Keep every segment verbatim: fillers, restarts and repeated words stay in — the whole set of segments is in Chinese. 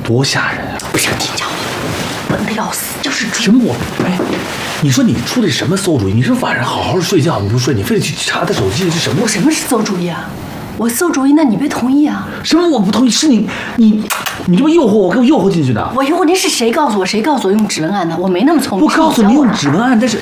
多吓人啊！ 不是你讲话，笨的要死，就是什么我哎，你说你出的什么馊主意？你是晚上好好睡觉你不睡，你非得去查他手机，是什么？ 我什么是馊主意啊？我馊主意，那你别同意啊？ 什么我不同意？是你你你这么诱惑我，给我诱惑进去的。 我诱惑您是谁告诉我？谁告诉我用指纹按的？我没那么聪明。 我告诉你用指纹按，但是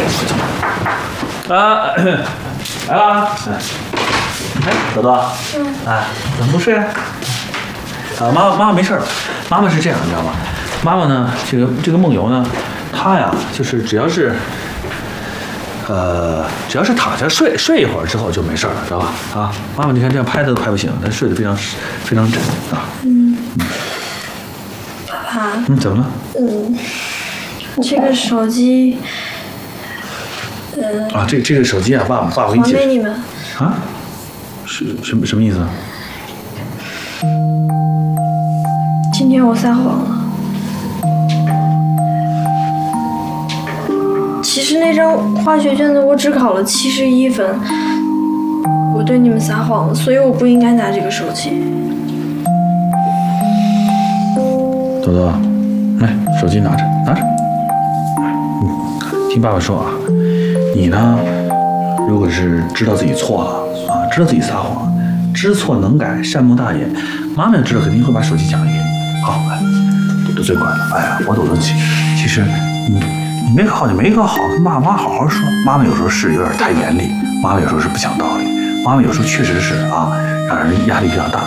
啊，来了，哎，朵朵，嗯，哎，怎么不睡啊？啊，妈妈妈妈没事了，妈妈是这样，你知道吗？妈妈呢，这个这个梦游呢，她呀，就是只要是。呃，只要是躺下睡睡一会儿之后就没事了，知道吧？啊，妈妈，你看这样拍她都拍不醒，她睡得非常非常沉啊。 嗯。爸爸。 嗯，怎么了？ 嗯，这个手机，呃。 啊，这这个手机啊，爸爸爸爸给你解释。 还给你们。 啊？是什么什么意思？ 今天我撒谎了。其实那张化学卷子我只考了七十一分，我对你们撒谎了，所以我不应该拿这个手机。 朵朵，来，手机拿着，拿着。嗯，听爸爸说啊，你呢，如果是知道自己错了啊，知道自己撒谎了，知错能改，善莫大焉。妈妈要知道肯定会把手机奖励给你。好，来，朵朵最乖了。哎呀，我朵朵其其实你。你没考，你没考好，跟爸妈好好说。妈妈有时候是有点太严厉，妈妈有时候是不讲道理，妈妈有时候确实是啊，让人压力比较大。